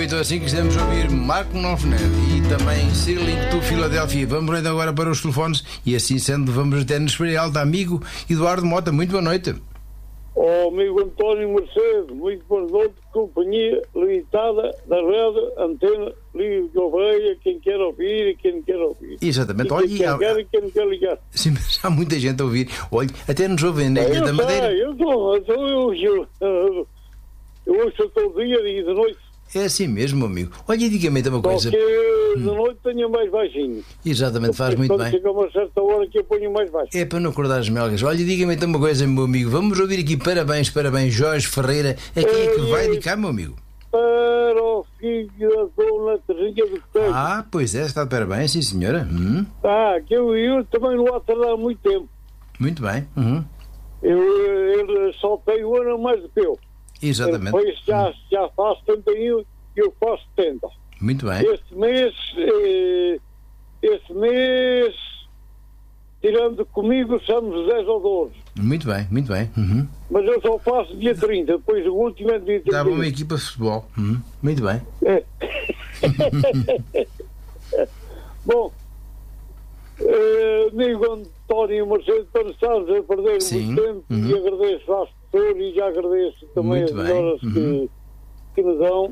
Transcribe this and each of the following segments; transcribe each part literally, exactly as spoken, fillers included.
então assim que quisemos ouvir Marco Knopfler e também Ceiling to Philadelphia. Vamos então agora para os telefones e assim sendo vamos até nos Espreita Alta. Amigo Eduardo Mota, muito boa noite. Oh, amigo António Mercedes, muito boa noite, companhia limitada da rede Antena Livre de Oveia, quem quer ouvir e quem não quer ouvir. Exatamente, e olha, quem quer ligar e quem não quer ligar. Sim, mas há muita gente a ouvir. Olha, até nos ouvem na Ilha da Madeira. Eu estou, eu estou, eu, eu, eu ouço todo dia e de noite. É assim mesmo, amigo. Olha, e diga-me uma coisa. Porque de noite tenho mais baixinho. Exatamente, faz muito bem. Chega a uma certa hora que eu ponho mais baixo. É para não acordar as melgas. Olha, diga-me então uma coisa, meu amigo. Vamos ouvir aqui parabéns, parabéns, Jorge Ferreira. A quem é que vai dedicar, meu amigo? Para o filho da dona Terrinha do Coelho. Ah, pois é, está de parabéns, sim senhora. Hum. Ah, que eu e eu também não há tardar muito tempo. Muito bem. Uhum. Eu, ele só tem um ano a mais do que eu. Exatamente. Depois já, já faz setenta e um e eu faço setenta. Muito bem. Este mês, eh, este mês, tirando comigo, somos dez ou doze. Muito bem, muito bem. Uhum. Mas eu só faço dia trinta, depois o último é dia trinta. Dava uma equipa de futebol. Uhum. Muito bem. É. Bom, eh, amigo António Mercedes, para estarmos a perder Sim. muito tempo, Uhum. e agradeço às pessoas e já agradeço também Muito as bem. horas Uhum. que, que me dão.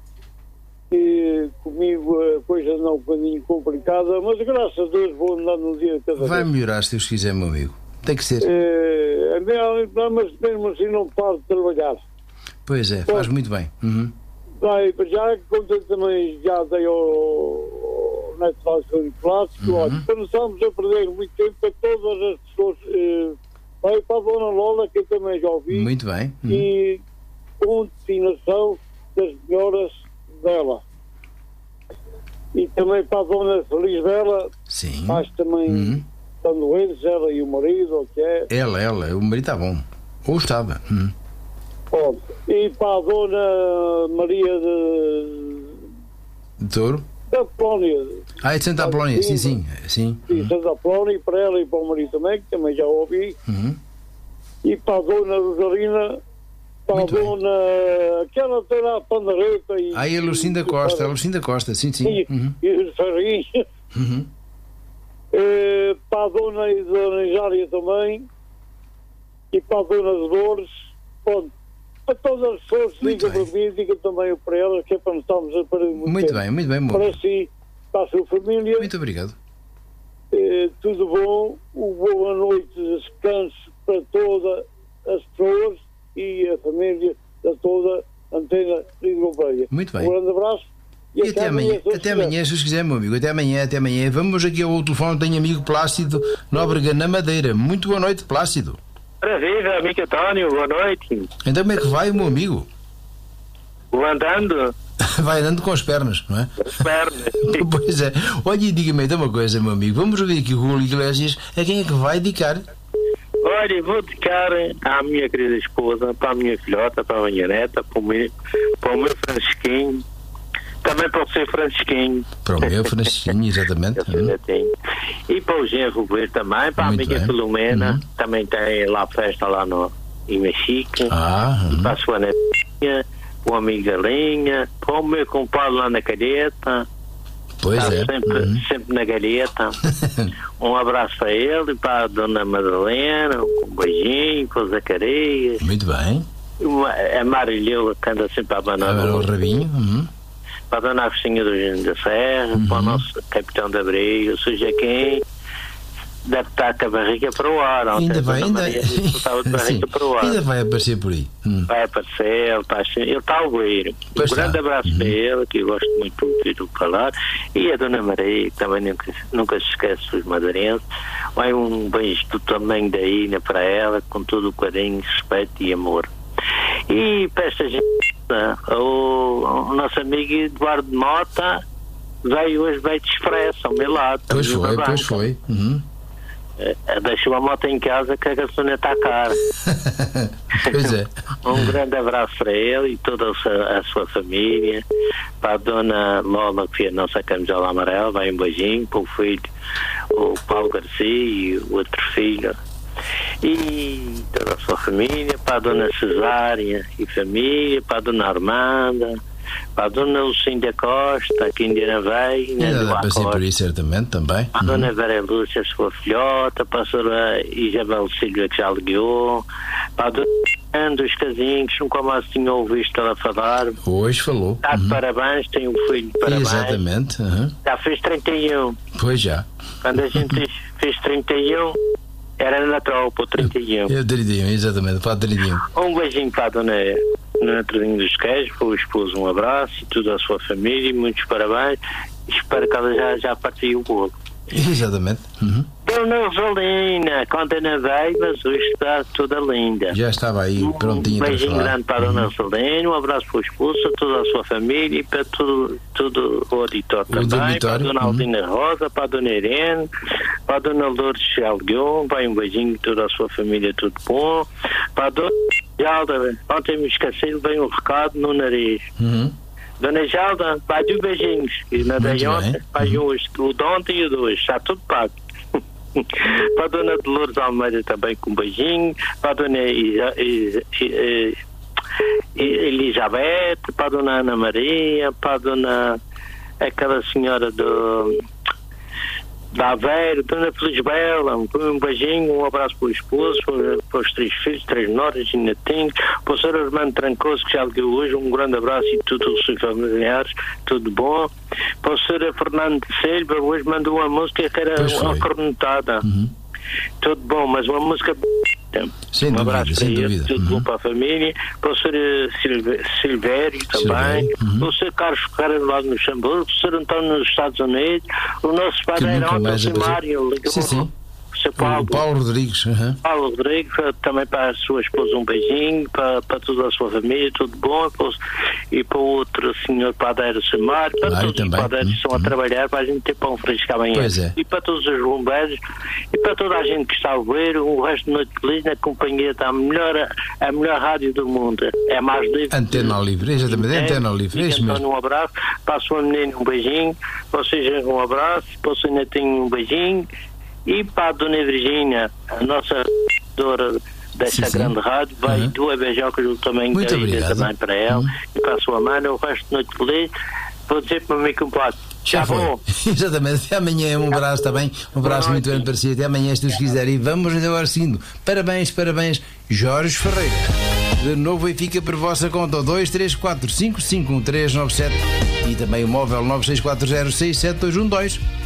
E comigo a coisa não é um bocadinho complicada, mas graças a Deus vou andar no dia de cada Vai vez. melhorar se Deus quiser, meu amigo. Tem que ser. Eh, mas mesmo assim não paro de trabalhar. Pois é, faz muito bem. Uhum. Vai, para já, como eu também já dei ao, ao Neto Vasco Clássico, Uhum. olha, quando estamos a perder muito tempo para todas as pessoas, eh, vai para a Dona Lola, que eu também já ouvi, Muito bem. Uhum. e continuação das melhoras dela. E também para a Dona Feliz Bela, Sim. faz também, Uhum. estando eles, ela e o marido, o que é. Ela, ela, o marido está bom. Ou estava. Uhum. Pode. E para a Dona Maria de, De Touro? da Polónia, Ah, é de Santa Apolónia, sim, sim. Sim. e Santa Apolónia, e para ela e para o marido também, que também já ouvi. Uhum. E para a Dona Rosalina, para Muito a bem. Dona, aquela tem lá a pandareta e... Ah, e a Lucinda e- Costa, a Lucinda Costa, sim, sim. E, Uhum. e os ferrinhos. Uhum. Eh, para a Dona e Dona Isária também, e para a Dona de Dores, pronto. Para todas as pessoas, Muito diga para mim, diga também para elas, que é para não estarmos a perder muito, Muito tempo. bem, muito bem, meu Para amigo. si, para a sua família, Muito obrigado. eh, tudo bom, uma boa noite de descanso para todas as pessoas e a família da toda a Antena Livre Oveia. Muito bem. Um grande abraço. E até até amanhã, se Deus até quiser. amanhã, se Deus quiser, meu amigo. Até amanhã, até amanhã. Vamos aqui ao telefone, tenho amigo Plácido Nóbrega na Madeira. Muito boa noite, Plácido. Maravilha, amigo António, boa noite. Então como é que vai, meu amigo? Vou andando, Vai andando com as pernas, não é? as pernas. Pois é. Olha, e diga-me então uma coisa, meu amigo. Vamos ouvir aqui o Julio Iglesias. A quem é que vai dedicar? Olha, vou dedicar à minha querida esposa, para a minha filhota, para a minha neta, para o meu, para o meu Francisquinho, também para o seu Francisquinho. Para o meu Francisquinho, exatamente. Eu ainda tenho. E para o Genro Ver também, para Muito a amiga bem. Filomena, Uhum. também tem lá festa lá no, em Mexique. Ah, E hum. para a sua netinha, para o amigo Galinha, para o meu compadre lá na Calheta. Pois Está é. sempre, Uhum. sempre na galheta. Um abraço para ele e para a Dona Madalena, um beijinho para o Zacarias, Muito bem. uma, a Marilheu que anda sempre a abanar Agora o rabinho. Uhum. para a Dona Agostinha do Gênio da Serra, para o nosso capitão de abrigo, o Sr. Joaquim, deve estar com a barriga para o ar. Ontem Ainda a vai, Dona ainda, Maria disse que estava de sim, barriga para o ar. ainda vai aparecer por aí. Hum. Vai aparecer, ele está, ele está a ouvir. Um Pois grande está. abraço Uhum. para ele, que eu gosto muito de ouvir falar. E a Dona Maria, que também nunca, nunca se esquece dos madeirenses. Vai um beijo do tamanho da Ina para ela, com todo o carinho, respeito e amor. E para esta gente, o, o nosso amigo Eduardo Mota veio hoje bem de expresso ao meu lado. Pois estamos foi, numa pois banca. foi. Uhum. Eh, Deixou a moto em casa que a gasolina está cara. Pois é. Um grande abraço para ele e toda a sua, a sua família, para a Dona Lola, que é a nossa camisola amarela, vai um beijinho, para o filho, o Paulo Garcia e o outro filho, e toda a sua família, para a Dona Cesária e família, para a Dona Armanda, para a dona Lucinda Costa, aqui em Dianavei, Ainda dá para ser por isso, certamente, também. para a dona Vera Lúcia, a sua filhota, para a senhora Isabel Silva, que já ligou, para a dona dos casinhos, nunca mais tinha ouvido ela falar. Hoje falou. Está de Uhum. parabéns, tem um filho de parabéns. Exatamente. Uhum. Já fez trinta e um. Pois já. Quando a gente fez trinta e um, era natural para o trinta e um. Eu trinta e um, exatamente, para trinta e um. Um beijinho para a dona Dona Terrinha dos Queijos, para o esposo um abraço e toda a sua família, muitos parabéns. Espero que ela já, já partiu o bolo. Exatamente. Uhum. Dona Rosalina, conta na veia, mas hoje está toda linda. Já estava aí prontinho Um para beijinho falar. grande para a Dona Rosalina, um abraço para o esposo, a toda a sua família e para todo, todo o auditório O também. auditório, Para a Dona uhum. Aldina Rosa, para a Dona Irene, para a Dona Lourdes Chalguion, vai um beijinho toda a sua família, tudo bom. Para a Dona Jalda, ontem me esqueci, vem um recado no nariz. Uhum. Dona Jalda, vai de beijinhos. E na Muito de ontem, bem. vai hoje, o de ontem e o de hoje, está tudo pago. Para a Dona Dolores Almeida também com um beijinho. Para a Dona Isa, Isa, Isa, Elizabeth, para a Dona Ana Maria, para a Dona aquela senhora do da Aveiro, Dona Felisbela, um beijinho, um abraço para o esposo, para, para os três filhos, três noras e netinhos, para o senhor Armando Trancoso, que já ligou hoje, um grande abraço e todos os seus familiares, tudo bom. Para o senhor Fernando de Silva, hoje mandou uma música que era Pois foi. uma cornetada. Uhum. Tudo bom, mas uma música. Sem um dúvida, abraço sem para ele, dúvida. tudo Uhum. bom para a família, para o senhor Silve- Silvério também, Silvério, uhum. para o senhor Carlos Ferreira lá no Luxemburgo, o senhor António nos Estados Unidos, o nosso Que padre nunca ontem, mais o apareceu. Mário, ligou, Sim, sim. o senhor Paulo, O Paulo Rodrigues. Uhum. Paulo Rodrigues, também para a sua esposa um beijinho, para, para toda a sua família, tudo bom, e para o, e para o outro senhor padeiro Samário, para Mário todos também. os padeiros que estão a trabalhar, para a gente ter pão fresco amanhã. Pois é. E para todos os bombeiros, e para toda a gente que está a ouvir, o resto de noite feliz na companhia da melhor, a melhor rádio do mundo. É mais livre. Antena Livre, exatamente, Antena Livre, é isso Então, mesmo. um abraço, para a sua menina um beijinho, para o seu genro um abraço, para o seu netinho um beijinho. E para a Dona Virgínia, a nossa dora desta Sim, sim. grande rádio, vai Uhum. duas beijocas do tamanho Muito da ilha obrigado. também para ela Uhum. e para a sua mãe, o resto de noite feliz. Vou dizer para o meu compadre, Já já foi. vou. Exatamente. Até amanhã. Um abraço também. Um abraço muito grande para si. Até amanhã, se Deus quiser. E vamos agora seguindo. Parabéns, parabéns, Jorge Ferreira. De novo, e fica por vossa conta o dois três quatro cinco cinco um três nove sete e também o móvel nove seis quatro zero seis sete dois um dois.